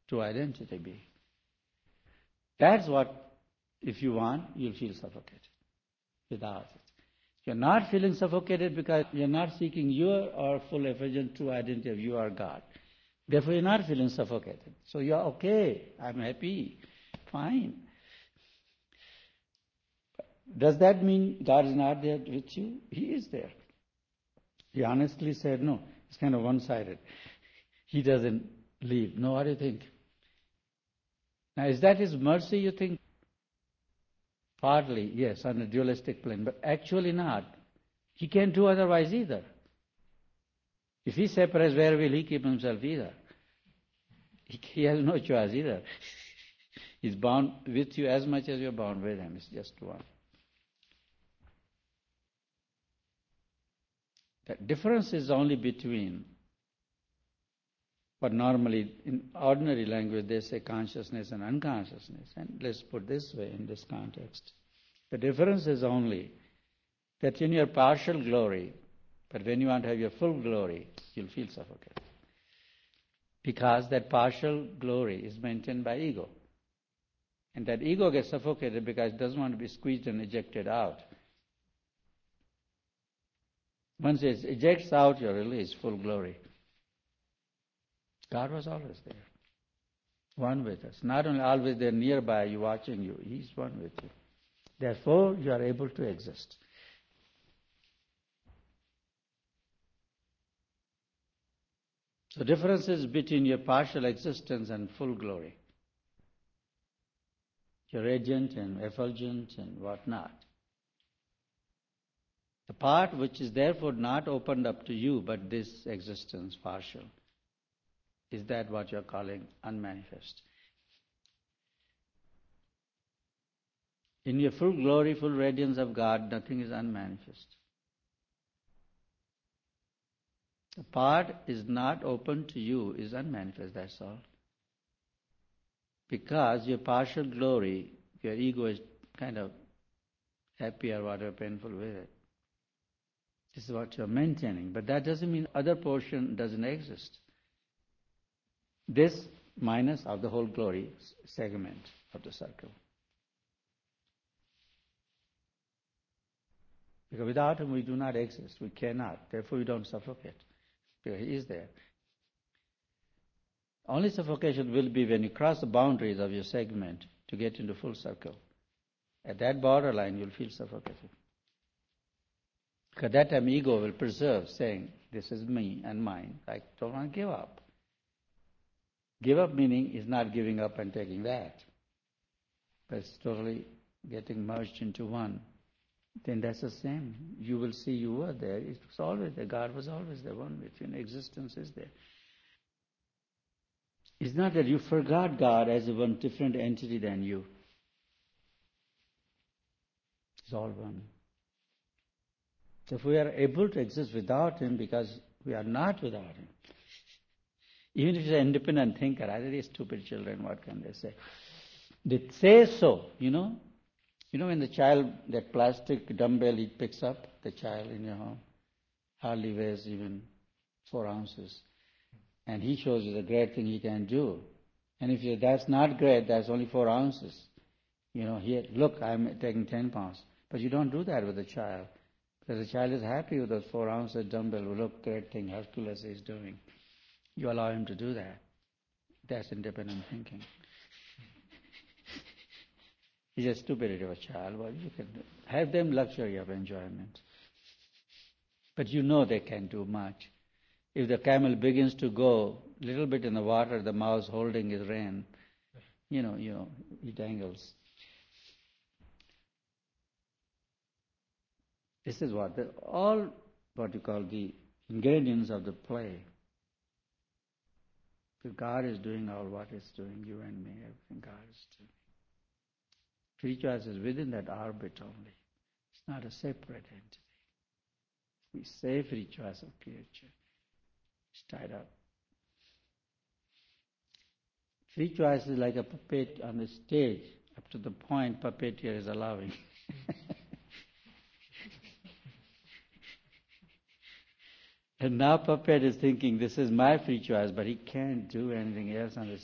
true identity be? That's what, if you want, you'll feel suffocated without it. You're not feeling suffocated because you're not seeking your or full effulgent true identity of you are God. Therefore, you're not feeling suffocated. So you're okay. I'm happy. Fine. Does that mean God is not there with you? He is there. He honestly said no. It's kind of one-sided. He doesn't leave. No, what do you think? Now, is that His mercy, you think? Partly, yes, on a dualistic plane, but actually not. He can't do otherwise either. If He separates, where will He keep Himself either? He has no choice either. He's bound with you as much as you're bound with Him. It's just one. The difference is only between what normally in ordinary language they say consciousness and unconsciousness. And let's put this way in this context. The difference is only that in your partial glory, but when you want to have your full glory, you'll feel suffocated. Because that partial glory is maintained by ego. And that ego gets suffocated because it doesn't want to be squeezed and ejected out. Once it ejects out, you're released, full glory. God was always there, one with us. Not only always there nearby you, watching you, He's one with you. Therefore, you are able to exist. So differences between your partial existence and full glory. You're radiant and effulgent and whatnot. The part which is therefore not opened up to you, but this existence, partial, is that what you're calling unmanifest. In your full glory, full radiance of God, nothing is unmanifest. The part is not open to you is unmanifest, that's all. Because your partial glory, your ego is kind of happy or whatever, painful with it. This is what you're maintaining. But that doesn't mean other portion doesn't exist. This minus of the whole glory segment of the circle. Because without Him we do not exist. We cannot. Therefore we don't suffocate. Because He is there. Only suffocation will be when you cross the boundaries of your segment to get into full circle. At that borderline you'll feel suffocated. Because that time ego will preserve, saying, this is me and mine. I don't want to give up. Give up meaning is not giving up and taking that. But it's totally getting merged into one. Then that's the same. You will see you were there. It was always there. God was always there. One with you. Existence is there. It's not that you forgot God as a one different entity than you. It's all one. So if we are able to exist without Him because we are not without Him, even if you're an independent thinker, I think these stupid children, what can they say? They say so, you know. You know when the child, that plastic dumbbell he picks up, the child in your home, hardly weighs even 4 ounces. And he shows you the great thing he can do. And if you that's not great, that's only 4 ounces. You know, here, look, I'm taking 10 pounds. But you don't do that with a child. Because the child is happy with those 4 ounces dumbbell. Look, great thing Hercules is doing. You allow him to do that. That's independent thinking. It's a stupidity of a child. Well, you can have them luxury of enjoyment. But you know they can't do much. If the camel begins to go a little bit in the water, the mouse holding his rein, you know, he dangles. This is all what you call the ingredients of the play. If God is doing all what is doing, you and me, everything God is doing. Free choice is within that orbit only. It's not a separate entity. We say free choice of creature. It's tied up. Free choice is like a puppet on the stage, up to the point puppeteer is allowing. And now puppet is thinking, this is my free choice, but he can't do anything else on the